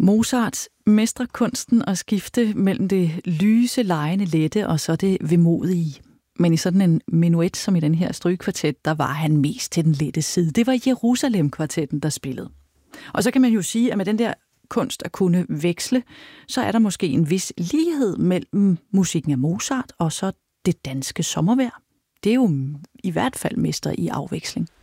Mozart mestrer kunsten at skifte mellem det lyse, legende, lette og så det vemodige. Men i sådan en menuet som i den her strygekvartet, der var han mest til den lette side. Det var Jerusalem-kvartetten, der spillede. Og så kan man jo sige, at med den der kunst at kunne veksle, så er der måske en vis lighed mellem musikken af Mozart og så det danske sommervejr. Det er jo i hvert fald mester i afveksling.